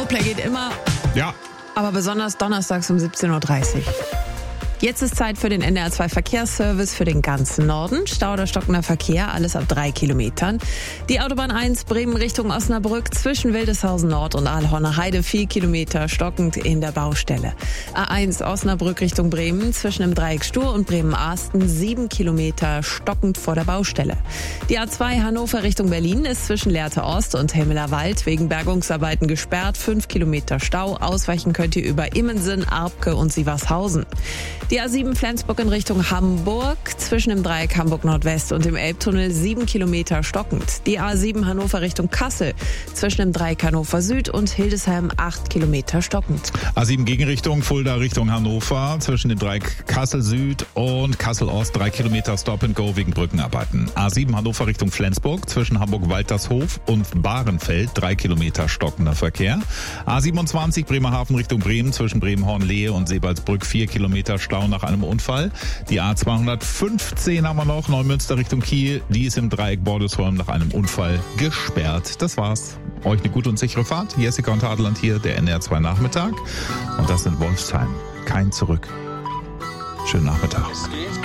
Coldplay geht immer, Ja. aber besonders donnerstags um 17.30 Uhr. Jetzt ist Zeit für den NDR2 Verkehrsservice für den ganzen Norden. Stau oder stockender Verkehr, alles ab 3 Kilometern. Die Autobahn 1 Bremen Richtung Osnabrück zwischen Wildeshausen Nord und Aalhorner Heide 4 Kilometer stockend in der Baustelle. A1 Osnabrück Richtung Bremen zwischen dem Dreieck Stur und Bremen-Arsten 7 Kilometer stockend vor der Baustelle. Die A2 Hannover Richtung Berlin ist zwischen Lehrte Ost und Helmeler Wald wegen Bergungsarbeiten gesperrt. 5 Kilometer Stau. Ausweichen könnt ihr über Immensen, Arpke und Sievershausen. Die A7 Flensburg in Richtung Hamburg, zwischen dem Dreieck Hamburg-Nordwest und dem Elbtunnel 7 Kilometer stockend. Die A7 Hannover Richtung Kassel, zwischen dem Dreieck Hannover Süd und Hildesheim 8 Kilometer stockend. A7 Gegenrichtung, Fulda Richtung Hannover, zwischen dem Dreieck Kassel Süd und Kassel Ost 3 Kilometer Stop and Go wegen Brückenarbeiten. A7 Hannover Richtung Flensburg, zwischen Hamburg-Waltershof und Bahrenfeld 3 Kilometer stockender Verkehr. A27 Bremerhaven Richtung Bremen, zwischen Bremen-Hornlehe und Sebalsbrück 4 Kilometer Stau nach einem Unfall. Die A215 haben wir noch, Neumünster Richtung Kiel, die ist im Dreieck Bordesholm nach einem Unfall gesperrt. Das war's. Euch eine gute und sichere Fahrt. Jessica und Hadeland hier, der NDR2 Nachmittag. Und das in Wolfsheim. Kein Zurück. Schönen Nachmittag.